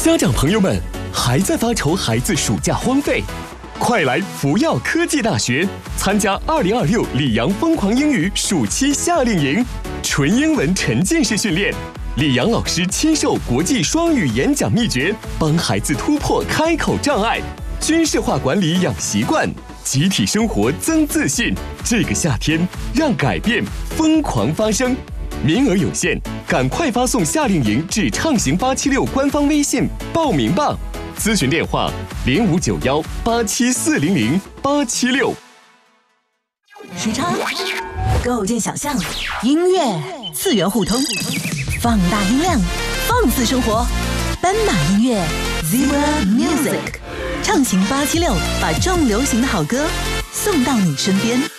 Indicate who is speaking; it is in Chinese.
Speaker 1: 家长朋友们，还在发愁孩子暑假荒废？快来福耀科技大学参加2026里昂疯狂英语暑期夏令营，纯英文沉浸式训练，里昂老师亲授国际双语演讲秘诀，帮孩子突破开口障碍，军事化管理养习惯，集体生活增自信。这个夏天，让改变疯狂发生。名额有限，赶快发送夏令营至畅行876官方微信报名吧。咨询电话059187400876。
Speaker 2: 时差构建想象，音乐次元互通，放大音量，放肆生活。斑马音乐 Zebra Music， 畅行876，把重流行的好歌送到你身边。